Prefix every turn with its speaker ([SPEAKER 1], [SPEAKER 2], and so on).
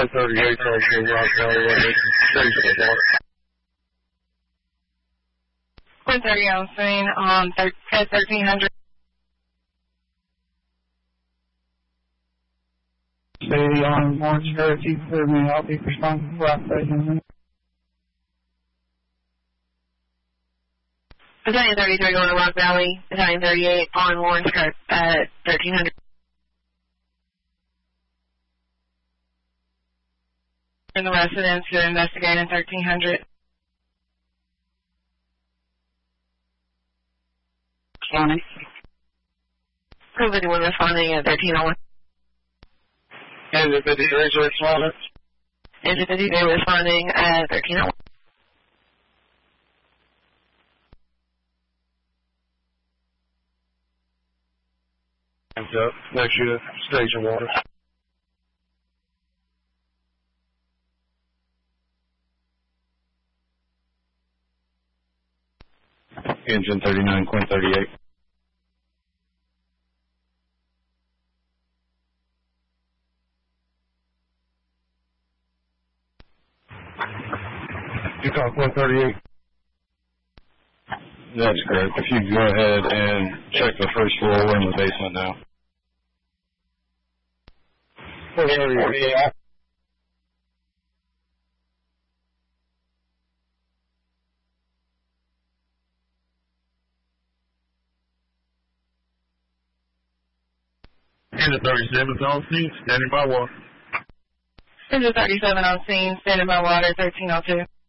[SPEAKER 1] 138, Rock Valley, station water.
[SPEAKER 2] 130 on scene at 1300.
[SPEAKER 3] Stay on Orange Road, keep me healthy, responsive, rock station.
[SPEAKER 2] Battalion 33 going to Rock Valley, Battalion 38 on Lawrence Road at 1300. And the residents to investigate in 1300.
[SPEAKER 3] County.
[SPEAKER 2] Crew 51 responding at 1301.
[SPEAKER 1] Engine 53 responding.
[SPEAKER 2] Engine 53 responding at 1301.
[SPEAKER 1] Hands up, next to station water. Engine 39, Quint 38. You call Quint 38? That's correct. If you could go ahead and check the first floor, we're in the basement now. 38. Engine 37 is on scene, standing by water.
[SPEAKER 2] Engine 37 on scene, standing by water, 1302.